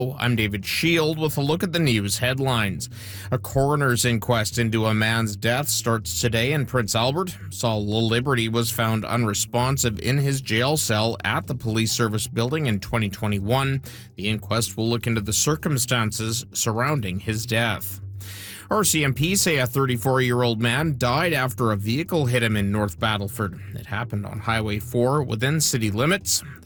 I'm David Shield with a look at the news headlines. A coroner's inquest into a man's death starts today in Prince Albert. Saul Liberty was found unresponsive in his jail cell at the police service building in 2021. The inquest will look into the circumstances surrounding his death. RCMP say a 34-year-old man died after a vehicle hit him in North Battleford. It happened on Highway 4 within city limits.